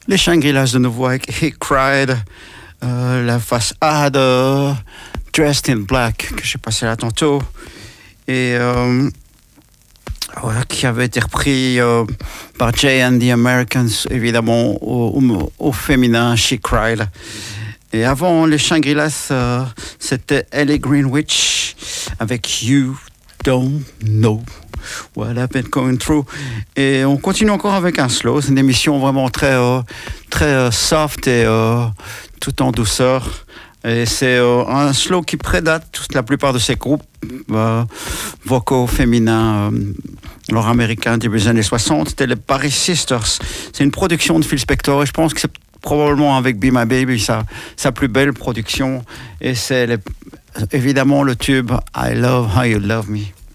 Les Shangri-Las de nouveau avec He Cried, la face A de Dressed in Black, que j'ai passé là tantôt, et qui avait été repris par Jay and the Americans, évidemment, au féminin, She Cried. Et avant les Shangri-Las, c'était Ellie Greenwich avec You Don't Know What I've Been Going Through. Et on continue encore avec un slow. C'est une émission vraiment très soft et tout en douceur. Et c'est un slow qui prédate toute la plupart de ces groupes vocaux féminins nord-américains début des années 60. C'était les Paris Sisters. C'est une production de Phil Spector et je pense que c'est probablement avec Be My Baby sa plus belle production. Et c'est évidemment le tube I Love How You Love Me.